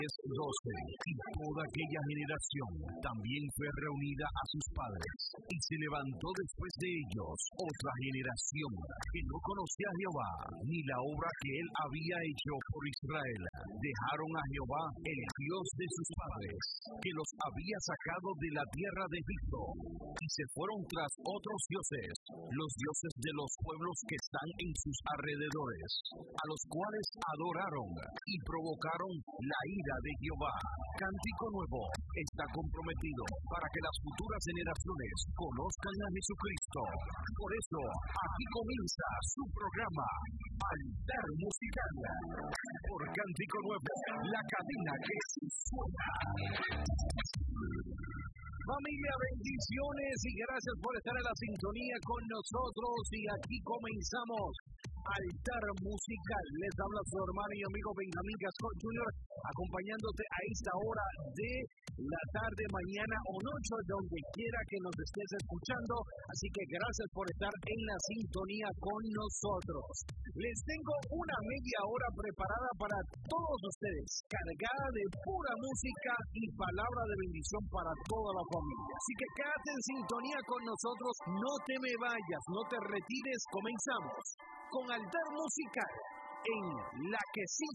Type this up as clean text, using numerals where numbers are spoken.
12. Y toda aquella generación también fue reunida a sus padres. Y se levantó después de ellos otra generación que no conocía a Jehová, ni la obra que él había hecho por Israel. Dejaron a Jehová, el Dios de sus padres, que los había sacado de la tierra de Egipto, y se fueron tras otros dioses, los dioses de los pueblos que están en sus alrededores, a los cuales adoraron y provocaron la ira de Jehová. Cántico Nuevo está comprometido para que las futuras generaciones conozcan a Jesucristo. Por eso, aquí comienza su programa, Altar Musical, por Cántico Nuevo, la cadena que suena. Familia, bendiciones y gracias por estar en la sintonía con nosotros. Y aquí comenzamos Altar Musical. Les habla su hermano y amigo Benjamín Gascón Jr., acompañándote a esta hora de la tarde, mañana o noche, donde quiera que nos estés escuchando. Así que gracias por estar en la sintonía con nosotros. Les tengo una media hora preparada para todos ustedes, cargada de pura música y palabra de bendición para toda la familia. Así que quédate en sintonía con nosotros, no te me vayas, no te retires. Comenzamos con Altar Musical en la que sí